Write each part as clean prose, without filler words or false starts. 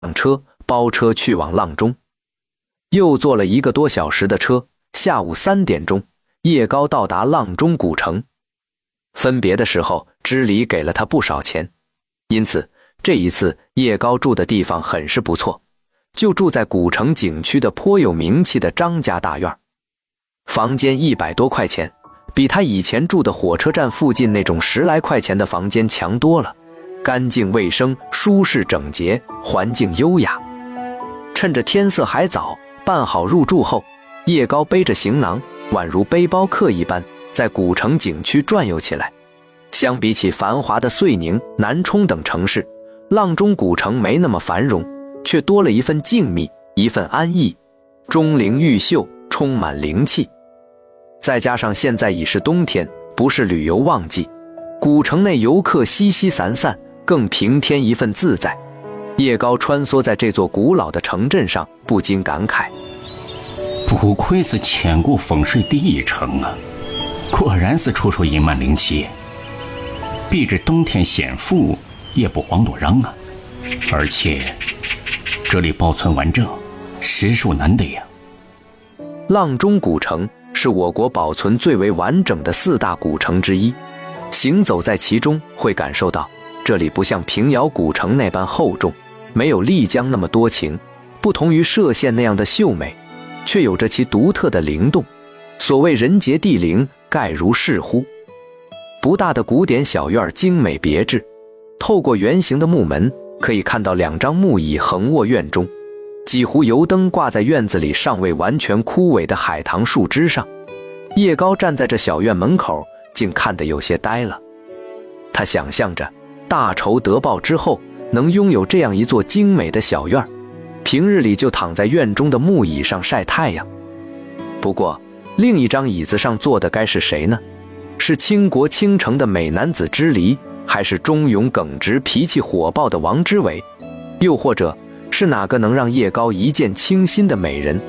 车包车去往阆中。又坐了1个多小时的车，下午3点钟，叶高到达阆中古城。分别的时候，知礼给了他不少钱，因此这一次叶高住的地方很是不错，就住在古城景区的颇有名气的张家大院。房间100多块钱，比他以前住的火车站附近那种10来块钱的房间强多了，干净卫生，舒适整洁，环境优雅。趁着天色还早，办好入住后，叶高背着行囊，宛如背包客一般，在古城景区转悠起来。相比起繁华的遂宁、南充等城市，阆中古城没那么繁荣，却多了一份静谧，一份安逸，钟灵毓秀，充满灵气。再加上现在已是冬天，不是旅游旺季，古城内游客熙熙散散，更平添一份自在。叶高穿梭在这座古老的城镇上，不禁感慨： 不愧是千古风水第一城啊，果然是处处阴满灵气，避之冬天险富，也不遑多让啊。而且这里保存完整，实属难得呀。 阆中古城是我国保存最为完整的4大古城之一，行走在其中会感受到，这里不像平遥古城那般厚重，没有丽江那么多情，不同于歙县那样的秀美，却有着其独特的灵动。所谓人杰地灵，盖如是乎。不大的古典小院精美别致，透过圆形的木门，可以看到2张木椅横卧院中，几壶油灯挂在院子里尚未完全枯萎的海棠树枝上。叶高站在这小院门口，竟看得有些呆了。他想象着大仇得报之后，能拥有这样一座精美的小院，平日里就躺在院中的木椅上晒太阳。不过另一张椅子上坐的该是谁呢？是倾国倾城的美男子知礼，还是忠勇耿直、脾气火爆的王之伟？又或者是哪个能让叶高一见倾心的美人？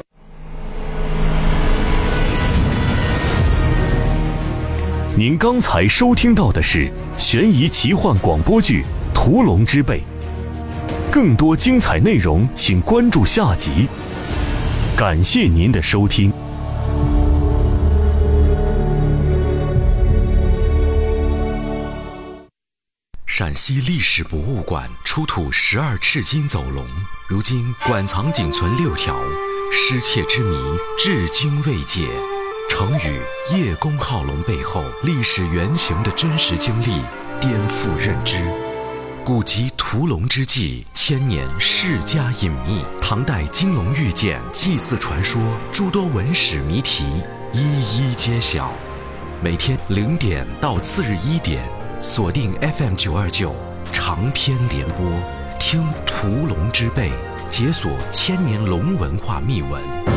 您刚才收听到的是悬疑奇幻广播剧《屠龙之辈》，更多精彩内容请关注下集。感谢您的收听。 陕西历史博物馆出土12赤金走龙，如今馆藏仅存6条，失窃之谜至今未解。成语叶公好龙背后历史原型的真实经历颠覆认知。古籍屠龙之际，千年世家隐秘，唐代金龙玉剑祭祀传说，诸多文史谜题一一揭晓。每天0点到次日1点，锁定 FM929长篇联播，听屠龙之辈，解锁千年龙文化秘闻。